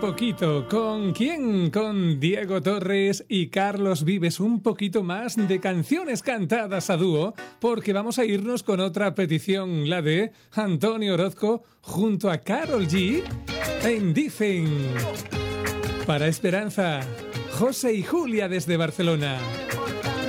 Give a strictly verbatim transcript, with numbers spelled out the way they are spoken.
poquito. ¿Con quién? Con Diego Torres y Carlos Vives. Un poquito más de canciones cantadas a dúo, porque vamos a irnos con otra petición, la de Antonio Orozco junto a Karol G en Dicen. Para Esperanza, José y Julia desde Barcelona.